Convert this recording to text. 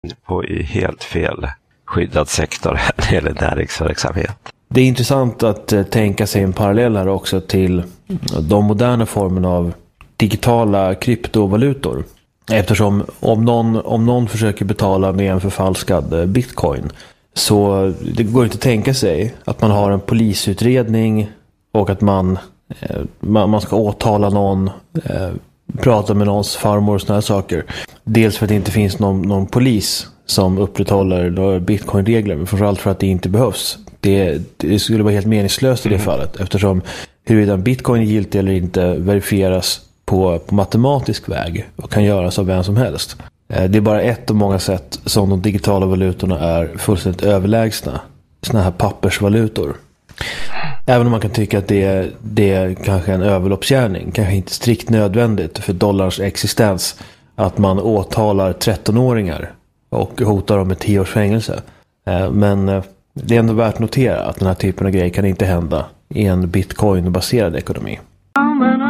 på i helt fel skyddad sektor eller näringsverksamhet. Det är intressant att tänka sig en parallell här också till de moderna formerna av digitala kryptovalutor. Eftersom om någon försöker betala med en förfalskad bitcoin, så det går inte att tänka sig att man har en polisutredning och att man ska åtala någon, prata med någons farmor och såna här saker. Dels för att det inte finns någon polis som upprätthåller bitcoin-regler, men framförallt för att det inte behövs. Det skulle vara helt meningslöst i det fallet, eftersom huruvida bitcoin är giltig eller inte verifieras på matematisk väg och kan göras av vem som helst. Det är bara ett av många sätt som de digitala valutorna är fullständigt överlägsna såna här pappersvalutor. Även om man kan tycka att det är kanske en överloppsgärning, kanske inte strikt nödvändigt för dollarns existens att man åtalar 13-åringar och hotar dem med 10 års fängelse. Men det är ändå värt att notera att den här typen av grejer kan inte hända i en bitcoin-baserad ekonomi.